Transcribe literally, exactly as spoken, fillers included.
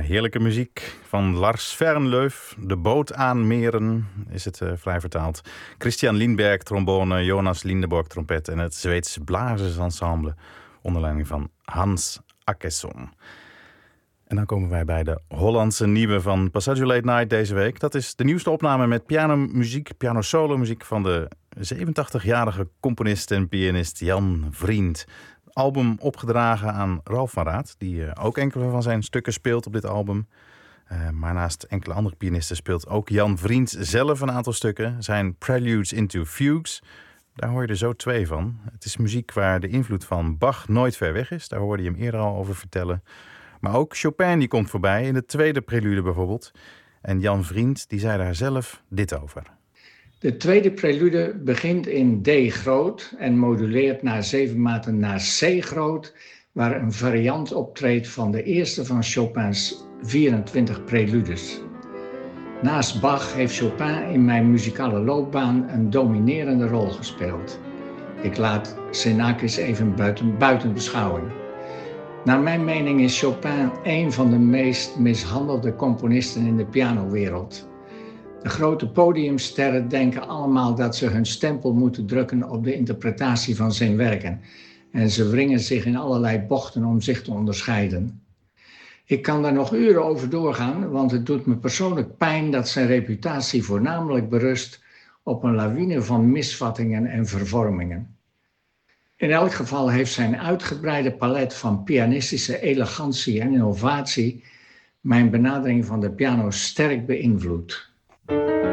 heerlijke muziek van Lars Vernleuf. De boot aan meren is het uh, vrij vertaald. Christian Lindberg, trombone, Jonas Lindeborg, trompet en het Zweeds blazersensemble onder leiding van Hans Åkesson. En dan komen wij bij de Hollandse nieuwe van Passaggio Late Night deze week. Dat is de nieuwste opname met pianomuziek, piano-solo-muziek van de zevenentachtigjarige componist en pianist Jan Vriend. Album opgedragen aan Ralf van Raat, die uh, ook enkele van zijn stukken speelt op dit album. Uh, maar naast enkele andere pianisten speelt ook Jan Vriend zelf een aantal stukken. Zijn Preludes into Fugues, daar hoor je er zo twee van. Het is muziek waar de invloed van Bach nooit ver weg is. Daar hoorde je hem eerder al over vertellen. Maar ook Chopin die komt voorbij, in de tweede prelude bijvoorbeeld. En Jan Vriend die zei daar zelf dit over. De tweede prelude begint in D groot en moduleert na zeven maten naar C groot, waar een variant optreedt van de eerste van Chopins vierentwintig preludes. Naast Bach heeft Chopin in mijn muzikale loopbaan een dominerende rol gespeeld. Ik laat Xenakis even buiten, buiten beschouwing. Naar mijn mening is Chopin een van de meest mishandelde componisten in de pianowereld. De grote podiumsterren denken allemaal dat ze hun stempel moeten drukken op de interpretatie van zijn werken. En ze wringen zich in allerlei bochten om zich te onderscheiden. Ik kan daar nog uren over doorgaan, want het doet me persoonlijk pijn dat zijn reputatie voornamelijk berust op een lawine van misvattingen en vervormingen. In elk geval heeft zijn uitgebreide palet van pianistische elegantie en innovatie mijn benadering van de piano sterk beïnvloed.